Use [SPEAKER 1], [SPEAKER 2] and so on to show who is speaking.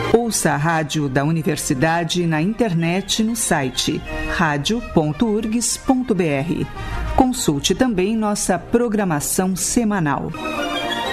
[SPEAKER 1] Ouça a rádio da Universidade na internet no site radio.urgs.br. Consulte também nossa programação semanal.